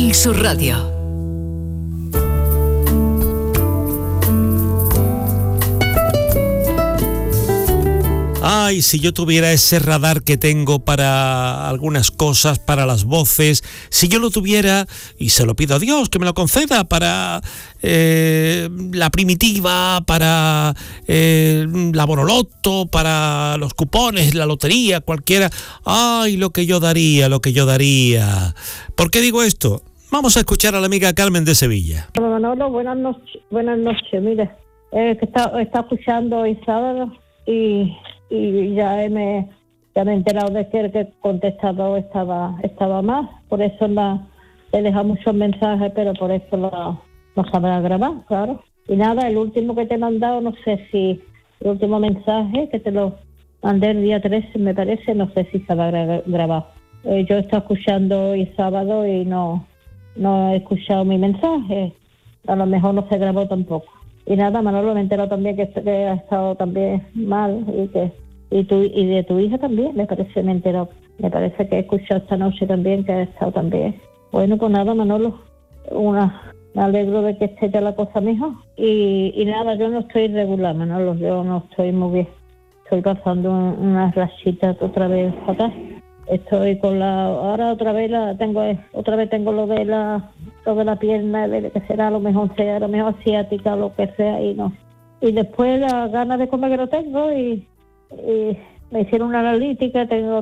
Canal Sur Radio. Ay, si yo tuviera ese radar que tengo para algunas cosas, para las voces, si yo lo tuviera, y se lo pido a Dios que me lo conceda, para la primitiva, para la Boroloto, para los cupones, la lotería, cualquiera. Ay, lo que yo daría. ¿Por qué digo esto? Vamos a escuchar a la amiga Carmen de Sevilla. Manolo, buenas noches. Mire, que está escuchando hoy sábado y ya me he enterado de que el que contestado estaba mal. Por eso le dejado muchos mensajes, pero por eso no sabrá grabar, claro. Y nada, el último que te he mandado, no sé si el último mensaje que te lo mandé el día 13, me parece, no sé si se habrá grabado. Yo he estado escuchando hoy sábado y no he escuchado mi mensaje. A lo mejor no se grabó tampoco. Y nada, Manolo, me he enterado también que ha estado también mal y de tu hija también, me parece, me he enterado. Me parece que he escuchado esta noche también que ha estado también. Bueno, pues nada, Manolo, me alegro de que esté ya la cosa mejor. Y nada, yo no estoy regular, Manolo, yo no estoy muy bien. Estoy pasando unas rachitas otra vez fatal. Estoy con ahora otra vez tengo lo de la pierna, de que será a lo mejor asiática o lo que sea, y después la ganas de comer que no tengo, y me hicieron una analítica, tengo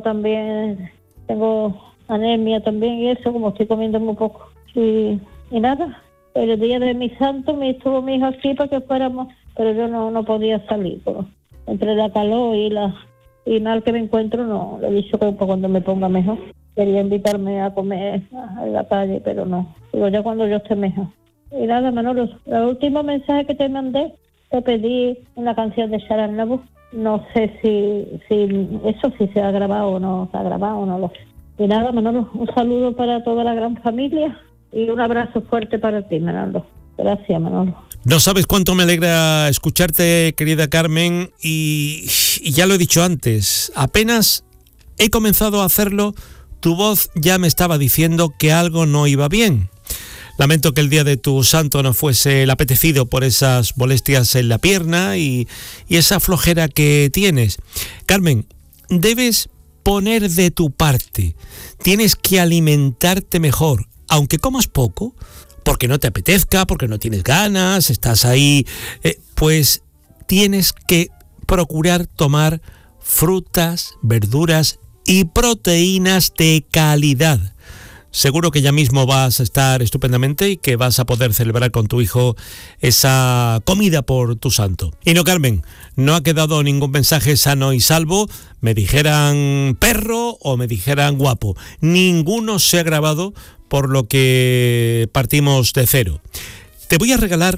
anemia también, y eso, como estoy comiendo muy poco. Y nada, el día de mi santo me estuvo mi hijo aquí para que fuéramos, pero yo no podía salir, entre la calor y mal que me encuentro, no, le he dicho que cuando me ponga mejor. Quería invitarme a comer en la calle, pero no. Digo, ya cuando yo esté mejor. Y nada, Manolo, el último mensaje que te mandé, te pedí una canción de Sharon Nabu. No sé si se ha grabado o no se ha grabado, no lo sé. Y nada, Manolo, un saludo para toda la gran familia y un abrazo fuerte para ti, Manolo. Gracias, Manolo. No sabes cuánto me alegra escucharte, querida Carmen, y ya lo he dicho antes, apenas he comenzado a hacerlo, tu voz ya me estaba diciendo que algo no iba bien. Lamento que el día de tu santo no fuese el apetecido por esas molestias en la pierna y esa flojera que tienes. Carmen, debes poner de tu parte, tienes que alimentarte mejor, aunque comas poco, porque no te apetezca, porque no tienes ganas, estás ahí, pues tienes que procurar tomar frutas, verduras y proteínas de calidad. Seguro que ya mismo vas a estar estupendamente y que vas a poder celebrar con tu hijo esa comida por tu santo. Y no, Carmen, no ha quedado ningún mensaje sano y salvo, me dijeran perro o me dijeran guapo. Ninguno se ha grabado, por lo que partimos de cero. Te voy a regalar